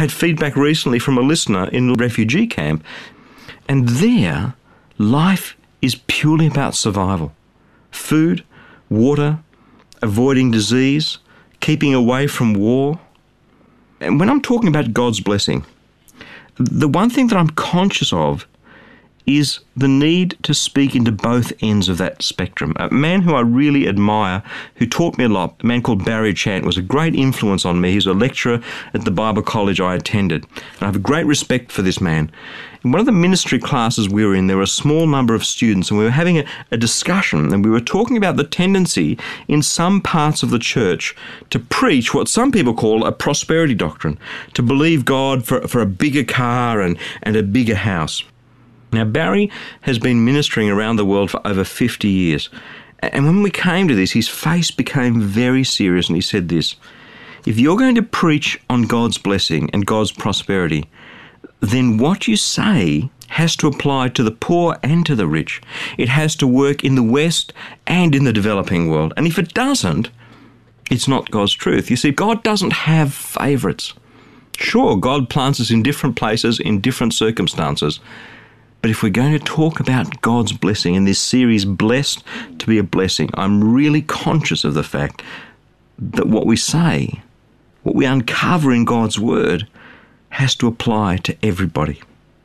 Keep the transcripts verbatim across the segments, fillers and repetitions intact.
I had feedback recently from a listener in a refugee camp, and there, life is purely about survival. Food, water, avoiding disease, keeping away from war. And when I'm talking about God's blessing, the one thing that I'm conscious of is the need to speak into both ends of that spectrum. A man who I really admire, who taught me a lot, a man called Barry Chant, was a great influence on me. He's a lecturer at the Bible college I attended. And I have a great respect for this man. In one of the ministry classes we were in, there were a small number of students, and we were having a, a discussion, and we were talking about the tendency in some parts of the church to preach what some people call a prosperity doctrine, to believe God for, for a bigger car and, and a bigger house. Now, Barry has been ministering around the world for over fifty years. And when we came to this, his face became very serious, and he said this: if you're going to preach on God's blessing and God's prosperity, then what you say has to apply to the poor and to the rich. It has to work in the West and in the developing world. And if it doesn't, it's not God's truth. You see, God doesn't have favourites. Sure, God plants us in different places, in different circumstances. But if we're going to talk about God's blessing in this series, Blessed to be a Blessing, I'm really conscious of the fact that what we say, what we uncover in God's Word, has to apply to everybody.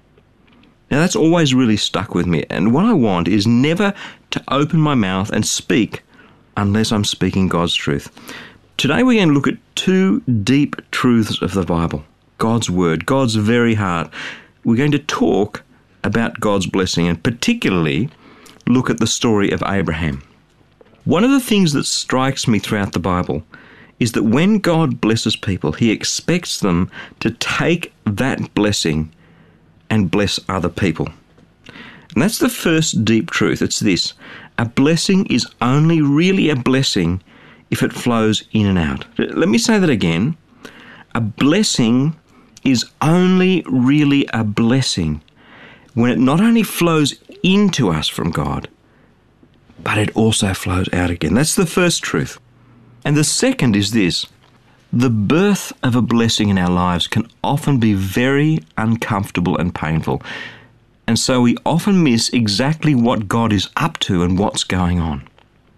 Now, that's always really stuck with me. And what I want is never to open my mouth and speak unless I'm speaking God's truth. Today we're going to look at two deep truths of the Bible, God's Word, God's very heart. We're going to talk about God's blessing, and particularly look at the story of Abraham. One of the things that strikes me throughout the Bible is that when God blesses people, he expects them to take that blessing and bless other people. And that's the first deep truth. It's this: a blessing is only really a blessing if it flows in and out. Let me say that again. A blessing is only really a blessing when it not only flows into us from God, but it also flows out again. That's the first truth. And the second is this: the birth of a blessing in our lives can often be very uncomfortable and painful. And so we often miss exactly what God is up to and what's going on.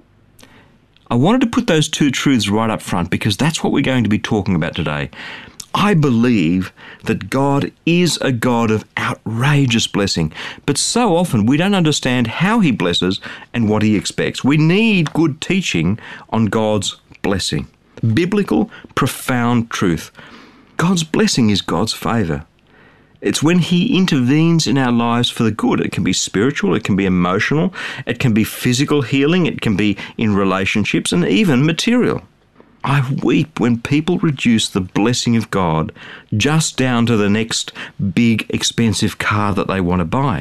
I wanted to put those two truths right up front because that's what we're going to be talking about today. I believe that God is a God of outrageous blessing, but so often we don't understand how he blesses and what he expects. We need good teaching on God's blessing. Biblical, profound truth. God's blessing is God's favour. It's when he intervenes in our lives for the good. It can be spiritual, it can be emotional, it can be physical healing, it can be in relationships, and even material. I weep when people reduce the blessing of God just down to the next big, expensive car that they want to buy.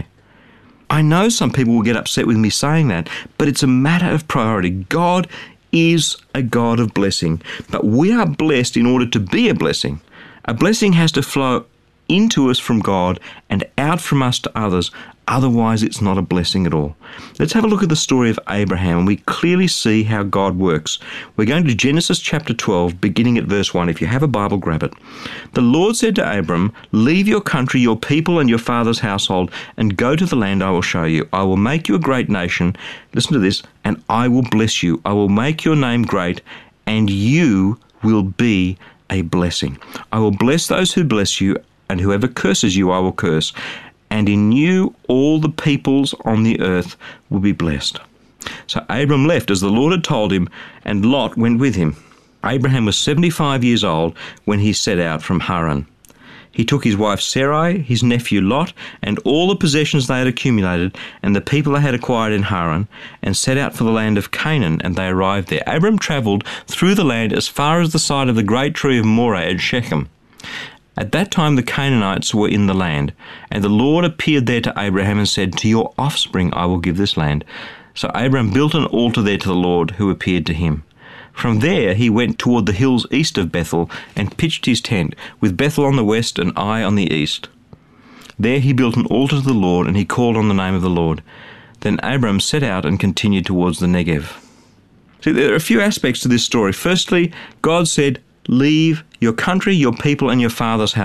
I know some people will get upset with me saying that, but it's a matter of priority. God is a God of blessing, but we are blessed in order to be a blessing. A blessing has to flow into us from God and out from us to others. Otherwise, it's not a blessing at all. Let's have a look at the story of Abraham, and we clearly see how God works. We're going to Genesis chapter twelve, beginning at verse one. If you have a Bible, grab it. The Lord said to Abram, "Leave your country, your people, and your father's household, and go to the land I will show you. I will make you a great nation." Listen to this. "And I will bless you. I will make your name great, and you will be a blessing. I will bless those who bless you, and whoever curses you I will curse. And in you all the peoples on the earth will be blessed." So Abram left as the Lord had told him, and Lot went with him. Abraham was seventy-five years old when he set out from Haran. He took his wife Sarai, his nephew Lot, and all the possessions they had accumulated, and the people they had acquired in Haran, and set out for the land of Canaan, and they arrived there. Abram travelled through the land as far as the site of the great tree of Moreh at Shechem. At that time the Canaanites were in the land, and the Lord appeared there to Abraham and said, "To your offspring I will give this land." So Abraham built an altar there to the Lord who appeared to him. From there he went toward the hills east of Bethel and pitched his tent, with Bethel on the west and Ai on the east. There he built an altar to the Lord, and he called on the name of the Lord. Then Abram set out and continued towards the Negev. See, there are a few aspects to this story. Firstly, God said, "Leave your country, your people, and your father's house."